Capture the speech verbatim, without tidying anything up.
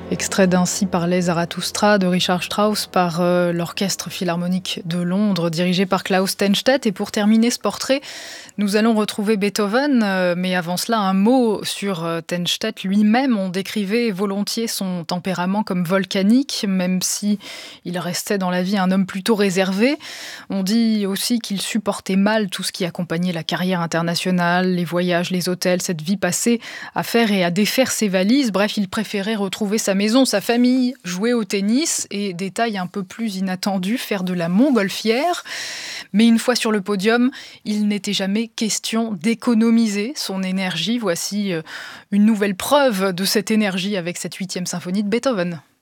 Extrait d'Ainsi parlait Zarathustra de Richard Strauss par euh, l'Orchestre Philharmonique de Londres, dirigé par Klaus Tennstedt. Et pour terminer ce portrait, nous allons retrouver Beethoven. Euh, mais avant cela, un mot sur euh, Tennstedt lui-même. On décrivait volontiers son tempérament comme volcanique, même si il restait dans la vie un homme plutôt réservé. On dit aussi qu'il supportait mal tout ce qui accompagnait la carrière internationale, les voyages, les hôtels, cette vie passée à faire et à défaire ses valises. Bref, il préférait retrouver sa maison, sa famille, jouer au tennis et, détail un peu plus inattendu, faire de la montgolfière. Mais une fois sur le podium, il n'était jamais question d'économiser son énergie. Voici une nouvelle preuve de cette énergie avec cette huitième symphonie de Beethoven.